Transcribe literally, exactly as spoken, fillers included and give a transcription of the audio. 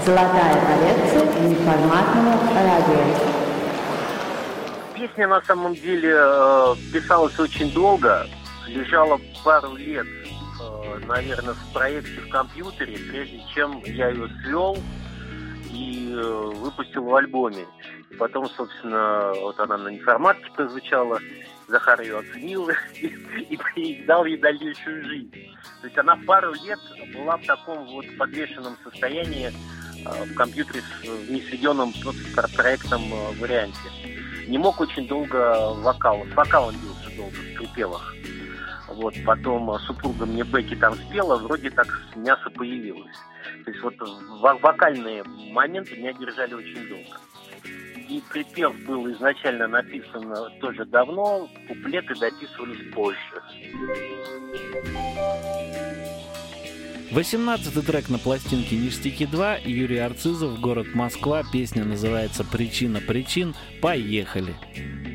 Золотая коллекция неформатного радио. Песня на самом деле писалась очень долго, лежала пару лет, наверное, в проекте в компьютере, прежде чем я ее свел и выпустил в альбоме. И потом, собственно, вот она на неформатке прозвучала, Захар ее оценил и, и, и дал ей дальнейшую жизнь. То есть она пару лет была в таком вот подвешенном состоянии в компьютере в несведенном проектном варианте. Не мог очень долго вокал. С вокалом бился долго в припевах. Вот, потом супруга мне бэки там спела, вроде так мясо появилось. То есть вот вокальные моменты меня держали очень долго. И припев был изначально написан тоже давно, куплеты дописывались позже. восемнадцатый трек на пластинке «Ништяки два», Юрий Арцизов, город Москва. Песня называется «Причина причин». Поехали!